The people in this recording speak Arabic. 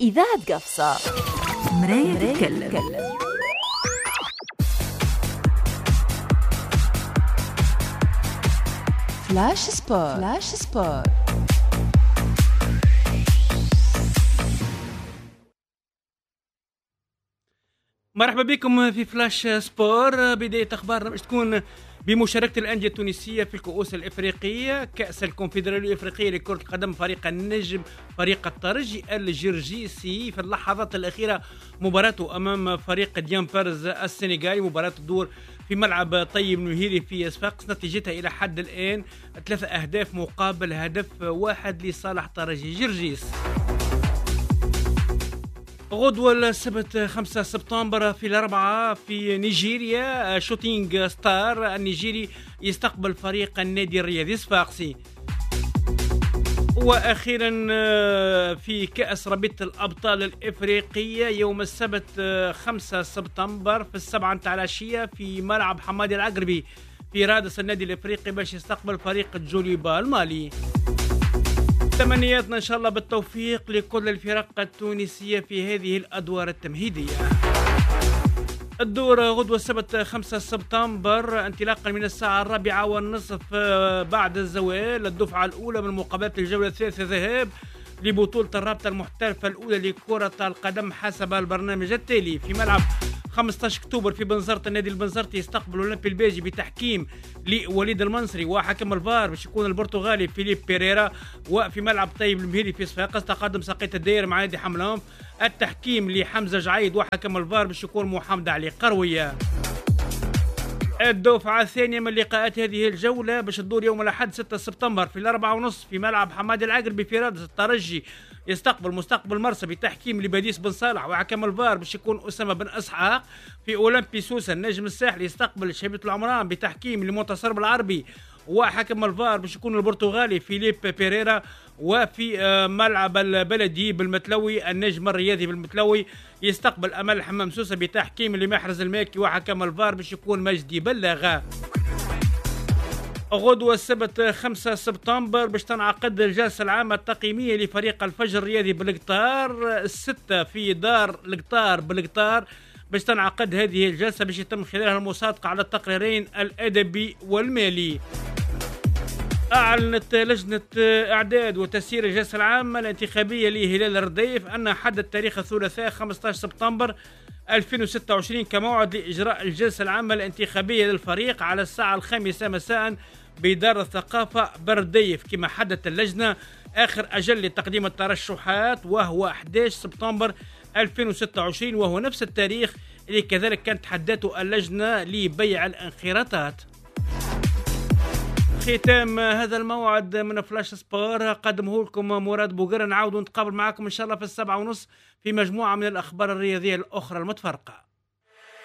إذاعة قفصة مراية تتكلم. فلاش سبور. مرحبا بكم في فلاش سبور. بداية أخبارنا باش تكون بمشاركة الأندية التونسية في الكؤوس الإفريقية، كأس الكونفدرالية الإفريقية لكرة القدم، فريق النجم فريق الترجي الجرجيسي في اللحظات الأخيرة مباراته أمام فريق ديانفرز السنغالي، مباراة الدور في ملعب طيب نهيري في صفاقس، نتيجتها إلى حد الآن 3 أهداف مقابل هدف واحد لصالح ترجي جرجيس. غدوة السبت 5 سبتمبر في الأربعة في نيجيريا، شوتينغ ستار النيجيري يستقبل فريق النادي الرياضي صفاقسي. وأخيرا في كأس رابطة الأبطال الإفريقية يوم السبت 5 سبتمبر في 7 متاع العشية في ملعب حمادي العقربي في رادس النادي الإفريقي باش يستقبل فريق جوليبا المالي. تمنياتنا إن شاء الله بالتوفيق لكل الفرق التونسية في هذه الأدوار التمهيدية. الدور غدوة السبت 5 سبتمبر انطلاقا من الساعة 4:30 بعد الزوال، الدفعة الأولى من مقابلات الجولة الثالثة ذهاب لبطولة الرابطة المحترفة الأولى لكرة القدم حسب البرنامج التالي. في ملعب 15 أكتوبر في بنزرت النادي البنزرتي يستقبل الأولمبي الباجي بتحكيم لوليد المنصري، وحكم الفار باش يكون البرتغالي فيليب بيريرا. وفي ملعب طيب المهيري في صفاقس تقدم ساقية الدائرة مع نادي حملان، التحكيم لحمزة جعيد، وحكم الفار باش يكون محمد علي قروية. الدفعة الثانية من لقاءات هذه الجولة باش تدور يوم الأحد 6 سبتمبر في 4:30 في ملعب حمادي العقربي في رادس الترجي يستقبل مستقبل مرسى بتحكيم لبديس بن صالح، وحكم الفار باش يكون أسامة بن إسحاق. في أولمبي سوسة النجم الساحلي يستقبل شيبة العمران بتحكيم لمنتصر بالعربي، وحكم الفار باش يكون البرتغالي فيليب بيريرا. وفي ملعب البلدي بالمتلوي النجم الرياضي بالمتلوي يستقبل أمل حمام سوسة بتحكيم لمحرز الماكي، وحكم الفار باش يكون مجدي بلاغة. غدوة السبت 5 سبتمبر باش تنعقد الجلسة العامة التقييمية لفريق الفجر الرياضي بالقطار 6 في دار القطار بالقطار، باش تنعقد هذه الجلسة باش يتم خلالها المصادقة على التقريرين الأدبي والمالي. أعلنت لجنة إعداد وتسيير الجلسة العامة الانتخابية لهلال الرديف أن حدد تاريخ الثلاثاء 15 سبتمبر 2026 كموعد لإجراء الجلسة العامة الانتخابية للفريق على الساعة 5 مساء بدار الثقافة برديف كما حددت اللجنة. آخر أجل لتقديم الترشحات وهو 11 سبتمبر 2026، وهو نفس التاريخ اللي كذلك كانت حددته اللجنة لبيع الانخراطات. ختام هذا الموعد من فلاش سبور قدمه لكم مراد بوغر. نعاود نتقابل معكم إن شاء الله في 7:30 في مجموعة من الأخبار الرياضية الأخرى المتفرقة.